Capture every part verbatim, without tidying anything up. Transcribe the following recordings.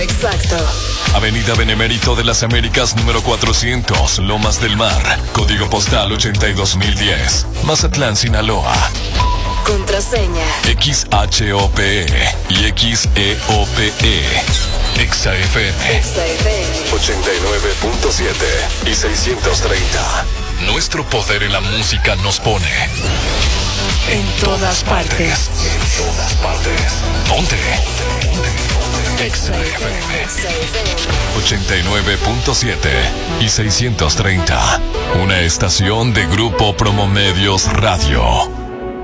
exacto. Avenida Benemérito de las Américas número cuatrocientos, Lomas del Mar. Código postal ochenta y dos mil diez. Mazatlán, Sinaloa. Contraseña X H O P E y X E O P E. Exa F M ochenta y nueve punto siete y seiscientos treinta. Nuestro poder en la música nos pone en todas partes. En todas partes. Ponte. Exa F M ochenta y nueve punto siete y seiscientos treinta. Una estación de Grupo Promomedios Radio.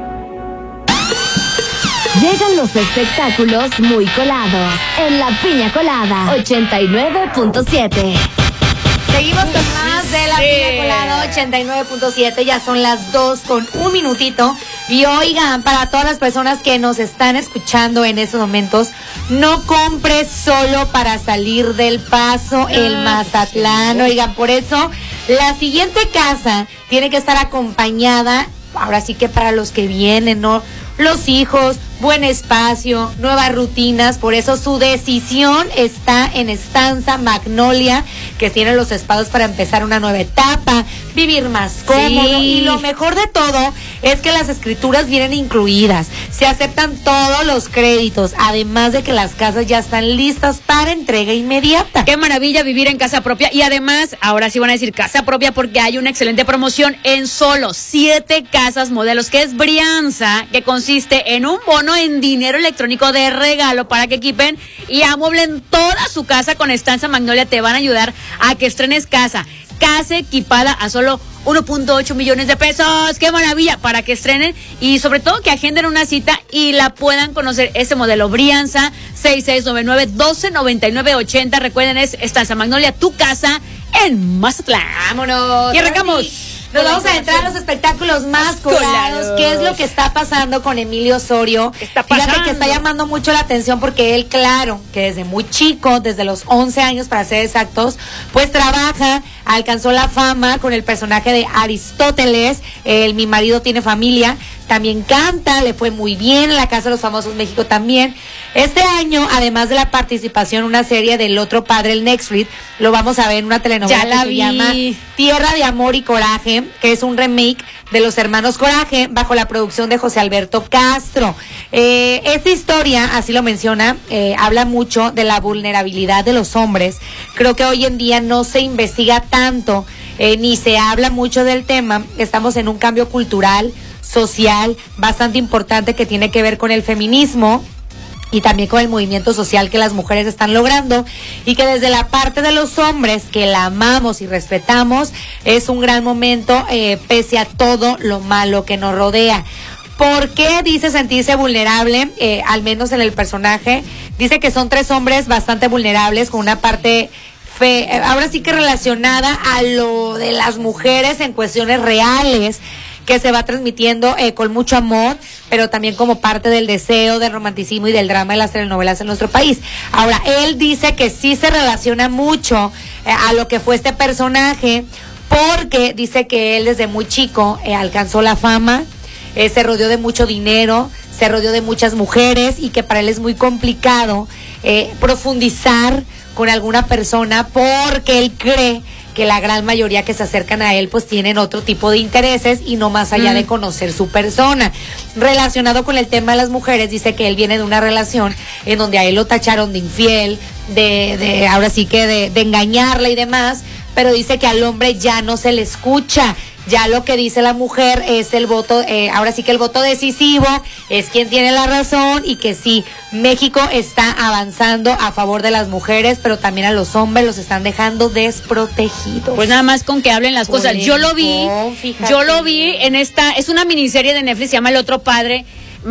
Llegan los espectáculos muy colados en la Piña Colada ochenta y nueve punto siete. Seguimos con más de la Sí. Piña Colada ochenta y nueve punto siete. Ya son las dos con un minutito. Y oigan, para todas las personas que nos están escuchando en estos momentos, no compres solo para salir del Paso el Mazatlán. Oigan, por eso la siguiente casa tiene que estar acompañada. Ahora sí que para los que vienen, ¿no? Los hijos, buen espacio, nuevas rutinas. Por eso su decisión está en Estanza Magnolia, que tiene los espacios para empezar una nueva etapa, vivir más cómodo. Sí. Y lo mejor de todo es que las escrituras vienen incluidas. Se aceptan todos los créditos, además de que las casas ya están listas para entrega inmediata. Qué maravilla vivir en casa propia. Y además, ahora sí van a decir casa propia porque hay una excelente promoción en solo siete casas modelos, que es Brianza, que consiste en un bono en dinero electrónico de regalo para que equipen y amueblen toda su casa con Estanza Magnolia. Te van a ayudar a que estrenes casa. Casa equipada a solo uno punto ocho millones de pesos. ¡Qué maravilla! Para que estrenen y sobre todo que agenden una cita y la puedan conocer. Este modelo Brianza, seis seis nueve nueve, uno dos nueve nueve ocho cero. Recuerden, es Estanza Magnolia, tu casa en Mazatlán. ¡Vámonos! Y arrancamos. Nos vamos a entrar a los espectáculos más colados. ¿Qué es lo que está pasando con Emilio Osorio? ¿Qué está Fíjate pasando? que está llamando mucho la atención porque él, claro, que desde muy chico, desde los once años para ser exactos, pues trabaja, alcanzó la fama con el personaje de Aristóteles, el Mi marido tiene familia, también canta, le fue muy bien en la Casa de los Famosos México también. Este año, además de la participación en una serie del Otro Padre, el Nextfrit, lo vamos a ver en una telenovela Ya la que vi. se llama Tierra de Amor y Coraje, que es un remake de Los Hermanos Coraje, bajo la producción de José Alberto Castro. Eh, esta historia, así lo menciona, eh, habla mucho de la vulnerabilidad de los hombres. Creo que hoy en día no se investiga tanto, eh, ni se habla mucho del tema. Estamos en un cambio cultural, social, bastante importante que tiene que ver con el feminismo y también con el movimiento social que las mujeres están logrando, y que desde la parte de los hombres que la amamos y respetamos es un gran momento, eh, pese a todo lo malo que nos rodea. ¿Por qué dice sentirse vulnerable? Eh, al menos en el personaje dice que son tres hombres bastante vulnerables, con una parte fe, eh, ahora sí que relacionada a lo de las mujeres en cuestiones reales, que se va transmitiendo eh, con mucho amor, pero también como parte del deseo, del romanticismo y del drama de las telenovelas en nuestro país. Ahora, él dice que sí se relaciona mucho eh, a lo que fue este personaje, porque dice que él desde muy chico eh, alcanzó la fama, eh, se rodeó de mucho dinero, se rodeó de muchas mujeres, y que para él es muy complicado eh, profundizar con alguna persona porque él cree que la gran mayoría que se acercan a él pues tienen otro tipo de intereses y no más allá mm. de conocer su persona. Relacionado con el tema de las mujeres, dice que él viene de una relación en donde a él lo tacharon de infiel, de, de ahora sí que de, de engañarla y demás, pero dice que al hombre ya no se le escucha. Ya lo que dice la mujer es el voto, eh, ahora sí que el voto decisivo es quien tiene la razón, y que sí, México está avanzando a favor de las mujeres, pero también a los hombres los están dejando desprotegidos. Pues nada más con que hablen las cosas. Yo lo vi, fíjate. yo lo vi en esta, es una miniserie de Netflix, se llama El Otro Padre.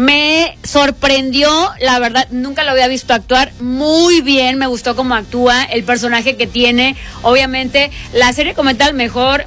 Me sorprendió, la verdad, nunca lo había visto actuar muy bien, me gustó cómo actúa, el personaje que tiene, obviamente, la serie como tal mejor